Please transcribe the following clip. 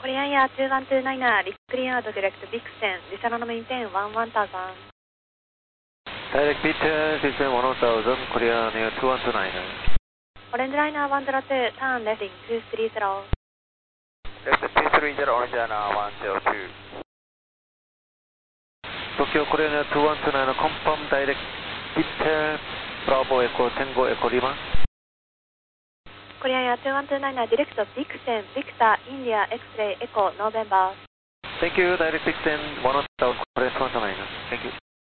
Korean Air 2129, clear to direct Vixen, descend maintain 11,000. Direct Vixen 10,000, Korean Air 2129. Orange Liner 102, turn left in 230. Left 230, Orange Liner 102. Tokyo Korean Air 2129, confirm direct Vixen, Bravo Echo Tango Echo Lima. Korean Air 2129, direct Vixen, Victor, India, X-ray, Echo, November. Thank you, direct Vixen 10,000, Korean 2129. Thank you.